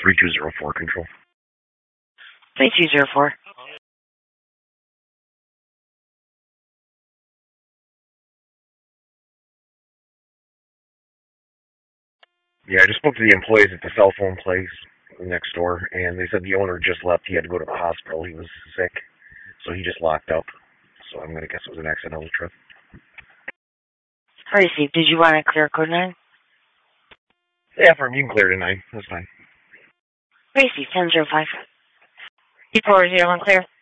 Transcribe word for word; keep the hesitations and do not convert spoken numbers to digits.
three two zero four, control. three two zero four. Yeah, I just spoke to the employees at the cell phone place next door, and they said the owner just left. He had to go to the hospital. He was sick, so he just locked up. So I'm going to guess it was an accidental trip. Received. Did you want to clear code nine? Yeah, for him, you can clear tonight. That's fine. Received. ten zero five. four zero one clear.